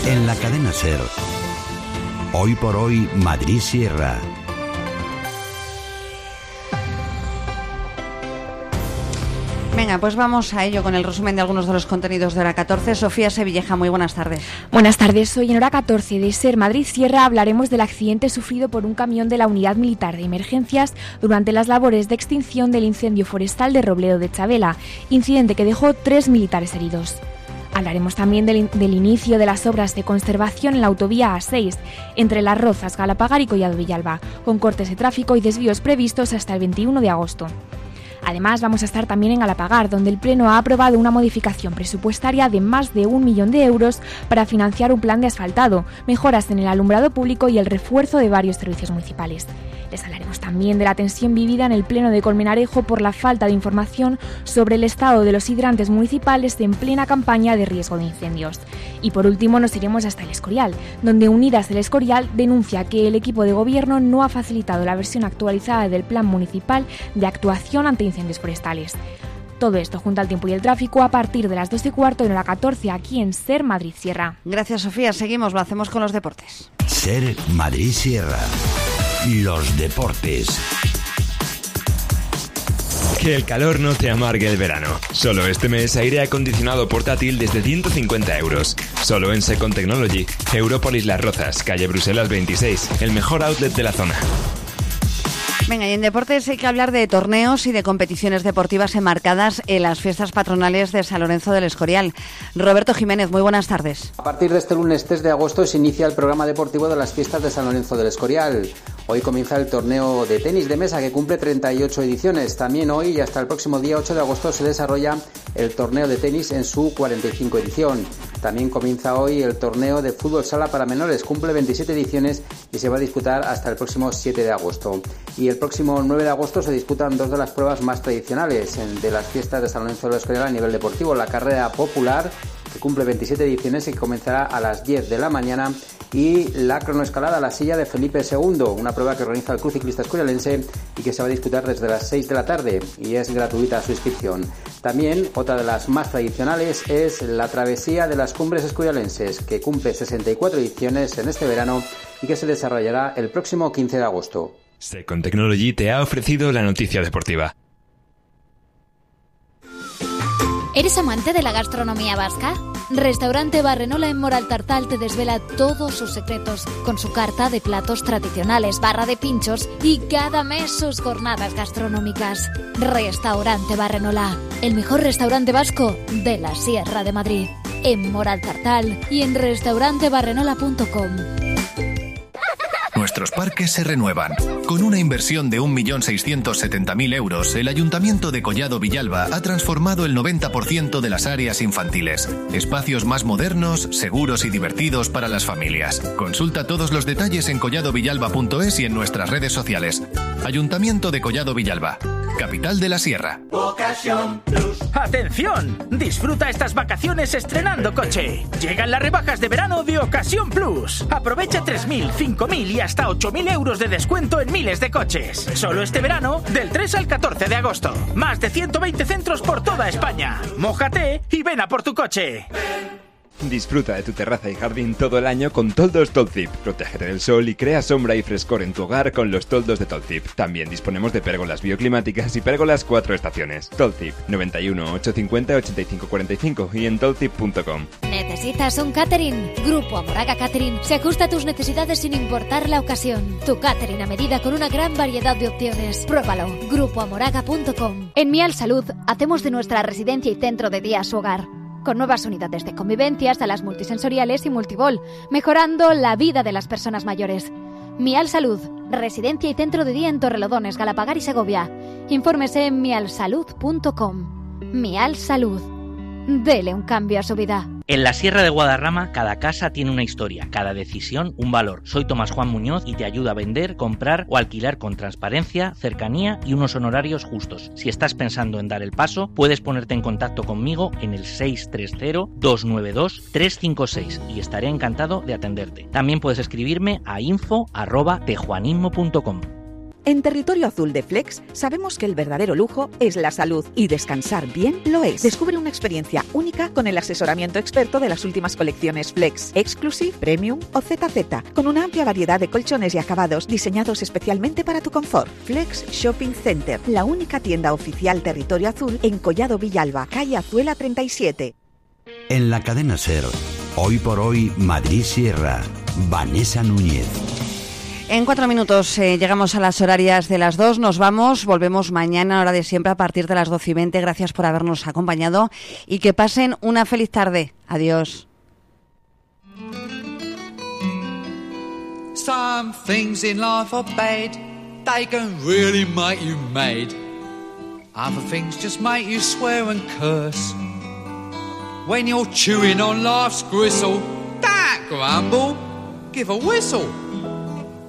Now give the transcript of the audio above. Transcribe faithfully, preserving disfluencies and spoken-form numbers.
En la cadena SER, Hoy por Hoy Madrid Sierra. Venga, pues vamos a ello con el resumen de algunos de los contenidos de Hora catorce. Sofía Sevilleja, muy buenas tardes. Buenas tardes. Hoy en Hora catorce de SER Madrid Sierra hablaremos del accidente sufrido por un camión de la Unidad Militar de Emergencias durante las labores de extinción del incendio forestal de Robledo de Chavela, incidente que dejó tres militares heridos. Hablaremos también del, del inicio de las obras de conservación en la autovía A seis, entre Las Rozas, Galapagar y Collado Villalba, con cortes de tráfico y desvíos previstos hasta el veintiuno de agosto. Además, vamos a estar también en Galapagar, donde el Pleno ha aprobado una modificación presupuestaria de más de un millón de euros para financiar un plan de asfaltado, mejoras en el alumbrado público y el refuerzo de varios servicios municipales. Les hablaremos también de la tensión vivida en el Pleno de Colmenarejo por la falta de información sobre el estado de los hidrantes municipales en plena campaña de riesgo de incendios. Y por último nos iremos hasta el Escorial, donde Unidas del Escorial denuncia que el equipo de gobierno no ha facilitado la versión actualizada del Plan Municipal de Actuación ante Incendios Forestales. Todo esto junto al tiempo y el tráfico a partir de las dos y cuarto en Hora catorce aquí en SER Madrid Sierra. Gracias, Sofía. Seguimos, lo hacemos con los deportes. SER Madrid Sierra. Los deportes. Que el calor no te amargue el verano. Solo este mes aire acondicionado portátil desde ciento cincuenta euros. Solo en Second Technology. Európolis Las Rozas, calle Bruselas veintiséis. El mejor outlet de la zona. Venga, y en deportes hay que hablar de torneos y de competiciones deportivas enmarcadas en las fiestas patronales de San Lorenzo del Escorial. Roberto Jiménez, muy buenas tardes. A partir de este lunes tres de agosto se inicia el programa deportivo de las fiestas de San Lorenzo del Escorial. Hoy comienza el torneo de tenis de mesa que cumple treinta y ocho ediciones. También hoy y hasta el próximo día ocho de agosto se desarrolla el torneo de tenis en su cuarenta y cinco edición. También comienza hoy el torneo de fútbol sala para menores, cumple veintisiete ediciones y se va a disputar hasta el próximo siete de agosto. Y el próximo nueve de agosto se disputan dos de las pruebas más tradicionales de las fiestas de San Lorenzo del Escorial a nivel deportivo, la carrera popular, que cumple veintisiete ediciones y que comenzará a las diez de la mañana, y la cronoescalada a la silla de Felipe segundo, una prueba que organiza el Club Ciclista Escorialense y que se va a disputar desde las seis de la tarde y es gratuita su inscripción. También otra de las más tradicionales es la travesía de las Cumbres Escorialenses, que cumple sesenta y cuatro ediciones en este verano y que se desarrollará el próximo quince de agosto. Second Technology te ha ofrecido la noticia deportiva. ¿Eres amante de la gastronomía vasca? Restaurante Barrenola en Moraltartal te desvela todos sus secretos, con su carta de platos tradicionales, barra de pinchos y cada mes sus jornadas gastronómicas. Restaurante Barrenola, el mejor restaurante vasco de la Sierra de Madrid. En Moraltartal y en restaurante barrenola punto com. Nuestros parques se renuevan. Con una inversión de un millón seiscientos setenta mil euros, el Ayuntamiento de Collado Villalba ha transformado el noventa por ciento de las áreas infantiles. Espacios más modernos, seguros y divertidos para las familias. Consulta todos los detalles en collado villalba punto es y en nuestras redes sociales. Ayuntamiento de Collado Villalba, capital de la Sierra. Ocasión Plus. ¡Atención! Disfruta estas vacaciones estrenando coche. Llegan las rebajas de verano de Ocasión Plus. Aprovecha tres mil, cinco mil y hasta ocho mil euros de descuento en miles de coches. Solo este verano, del tres al catorce de agosto. Más de ciento veinte centros por toda España. Mójate y ven a por tu coche. Disfruta de tu terraza y jardín todo el año con toldos Tolzip. Protégete del sol y crea sombra y frescor en tu hogar con los toldos de Tolzip. También disponemos de pérgolas bioclimáticas y pérgolas cuatro estaciones. Tolzip, noventa y uno, ochocientos cincuenta, ochenta y cinco cuarenta y cinco y en tolzip punto com. ¿Necesitas un catering? Grupo Amoraga Catering se ajusta a tus necesidades sin importar la ocasión. Tu catering a medida con una gran variedad de opciones. Pruébalo. grupo amoraga punto com. En Mial Salud hacemos de nuestra residencia y centro de día su hogar, con nuevas unidades de convivencia, salas multisensoriales y multibol, mejorando la vida de las personas mayores. Mial Salud, residencia y centro de día en Torrelodones, Galapagar y Segovia. Infórmese en mial salud punto com. Mial Salud. Dele un cambio a su vida. En la Sierra de Guadarrama, cada casa tiene una historia, cada decisión un valor. Soy Tomás Juan Muñoz y te ayudo a vender, comprar o alquilar con transparencia, cercanía y unos honorarios justos. Si estás pensando en dar el paso, puedes ponerte en contacto conmigo en el seis tres cero, dos nueve dos, tres cinco seis y estaré encantado de atenderte. También puedes escribirme a info arroba tejuanismo punto com. En Territorio Azul de Flex sabemos que el verdadero lujo es la salud y descansar bien lo es. Descubre una experiencia única con el asesoramiento experto de las últimas colecciones Flex, Exclusive, Premium o Z Z, con una amplia variedad de colchones y acabados diseñados especialmente para tu confort. Flex Shopping Center, la única tienda oficial Territorio Azul en Collado Villalba, calle Azuela treinta y siete. En la cadena SER, hoy por hoy Madrid Sierra, Vanessa Núñez. En cuatro minutos eh, llegamos a las horarias de las dos, nos vamos, volvemos mañana a hora de siempre a partir de las doce y veinte. Gracias por habernos acompañado y que pasen una feliz tarde. Adiós. Some things in life are bad, they can really make you mad. Other things just make you swear and curse. When you're chewing on life's gristle, don't grumble, give a whistle.